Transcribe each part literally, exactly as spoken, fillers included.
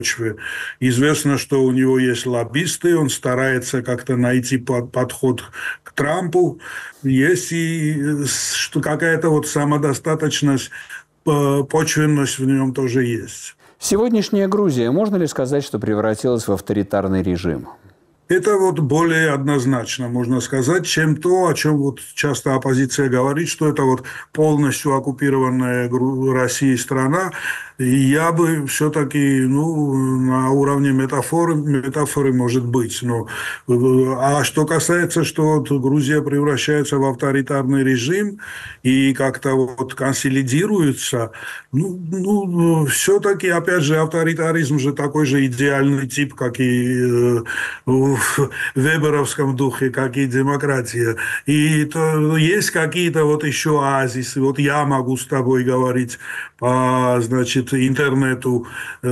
почве. Известно, что у него есть лоббисты, он старается как-то найти под, подход к Трампу. Есть и что какая-то вот самодостаточность, почвенность в нем тоже есть. Сегодняшняя Грузия, можно ли сказать, что превратилась в авторитарный режим? Это вот более однозначно, можно сказать, чем то, о чем вот часто оппозиция говорит, что это вот полностью оккупированная Россией страна. И я бы все-таки, ну, на уровне метафоры, метафоры может быть. Но, а что касается, что вот Грузия превращается в авторитарный режим и как-то вот консолидируется, ну, ну все-таки, опять же, авторитаризм же такой же идеальный тип, как и в веберовском духе, как и демократия. И то есть какие-то вот еще оазисы. Вот я могу с тобой говорить по, значит, интернету.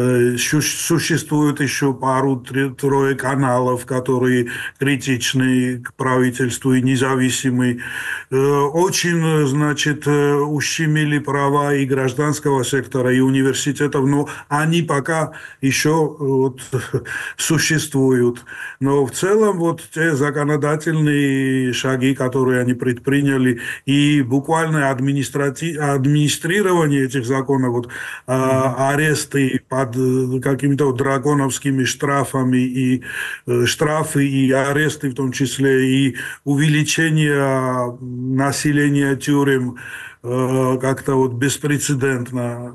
Существует еще пару-трое каналов, которые критичны к правительству и независимые. Очень, значит, ущемили права и гражданского сектора, и университетов, но они пока еще вот существуют. Но в целом вот те законодательные шаги, которые они предприняли, и буквально администрати... администрирование этих законов, вот, mm-hmm. аресты под какими-то вот драконовскими штрафами, и э, штрафы, и аресты в том числе, и увеличение населения тюрем, как-то вот беспрецедентно,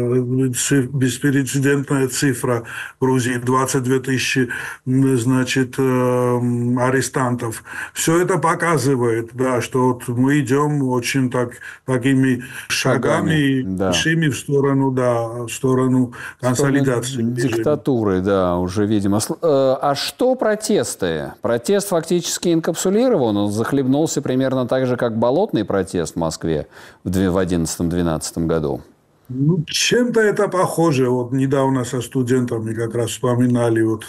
беспрецедентная цифра в Грузии, двадцать две тысячи, значит, арестантов. Все это показывает, да, что вот мы идем очень так, такими шагами, да. большими в сторону, да, в сторону консолидации. Диктатуры, да, уже видимо. А что протесты? Протест фактически инкапсулирован, он захлебнулся примерно так же, как болотный протест в Москве в две тысячи одиннадцатом-двенадцатом году. Ну, чем-то это похоже. Вот недавно со студентами как раз вспоминали вот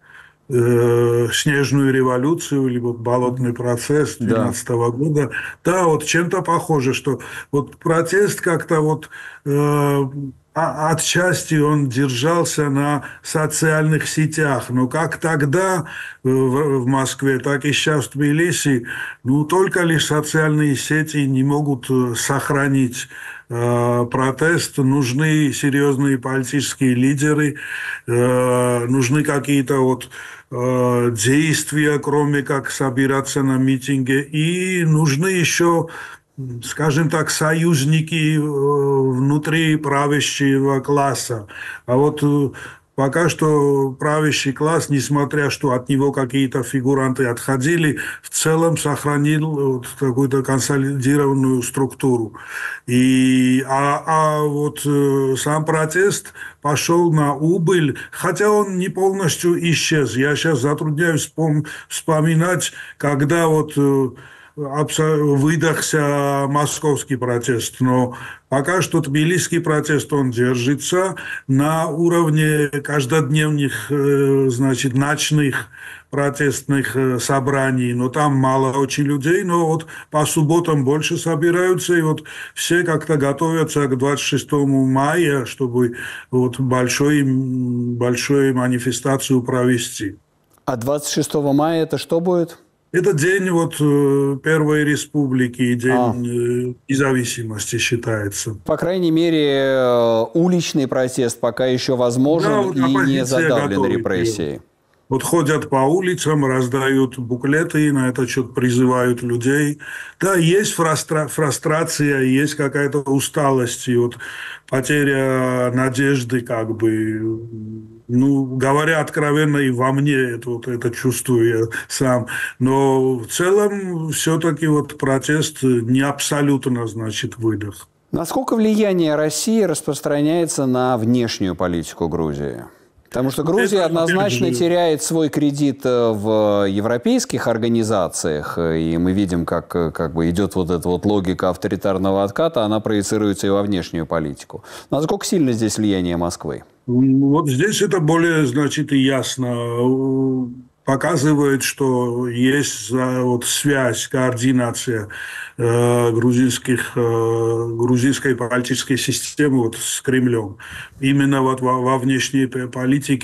э, снежную революцию или вот болотный процесс две тысячи двенадцатого да. года. Да, вот чем-то похоже, что вот протест как-то вот э, отчасти он держался на социальных сетях, но как тогда в Москве, так и сейчас в Тбилиси, ну, только лишь социальные сети не могут сохранить э, протест. Нужны серьезные политические лидеры, э, нужны какие-то вот э, действия, кроме как собираться на митинге, и нужны еще, скажем так, союзники внутри правящего класса. А вот пока что правящий класс, несмотря что от него какие-то фигуранты отходили, в целом сохранил вот какую-то консолидированную структуру. И, а, а вот сам протест пошел на убыль, хотя он не полностью исчез. Я сейчас затрудняюсь вспом- вспоминать, когда вот выдохся московский протест, но пока что тбилисский протест, он держится на уровне каждодневных, значит, ночных протестных собраний, но там мало очень людей, но вот по субботам больше собираются, и вот все как-то готовятся к двадцать шестому мая, чтобы вот большой, большую манифестацию провести. А двадцать шестого мая это что будет? Это день вот Первой Республики, день а. независимости считается. По крайней мере, уличный протест пока еще возможен, да, вот и не задавлен репрессией. Вот ходят по улицам, раздают буклеты, на этот счет призывают людей. Да, есть фрустра- фрустрация, есть какая-то усталость, и вот потеря надежды, как бы. Ну, говоря откровенно, и во мне это, вот, это чувствую я сам. Но в целом все-таки вот протест не абсолютно, значит, выдох. Насколько влияние России распространяется на внешнюю политику Грузии? Потому что Грузия это, однозначно же... теряет свой кредит в европейских организациях, и мы видим, как, как бы идет вот эта вот логика авторитарного отката, она проецируется и во внешнюю политику. Насколько сильно здесь влияние Москвы? Вот здесь это более, значит, и ясно. показывает, что есть вот связь, координация э, грузинских, э, грузинской политической системы вот с Кремлем. Именно вот во, во внешней политике